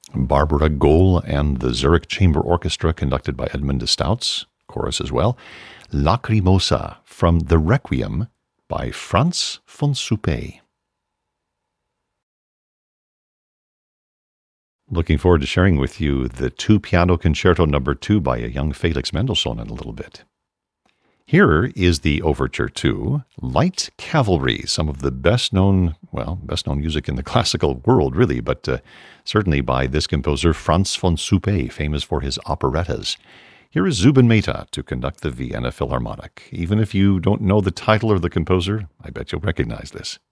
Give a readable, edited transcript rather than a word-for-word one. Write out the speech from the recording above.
Barbara Gohl and the Zurich Chamber Orchestra, conducted by Edmund de Stouts, chorus as well. Lacrimosa from the Requiem by Franz von Suppé. Looking forward to sharing with you the 2 Piano Concerto No. 2 by a young Felix Mendelssohn in a little bit. Here is the Overture to Light Cavalry, some of the best-known music in the classical world, really, but certainly by this composer, Franz von Suppé, famous for his operettas. Here is Zubin Mehta to conduct the Vienna Philharmonic. Even if you don't know the title or the composer, I bet you'll recognize this.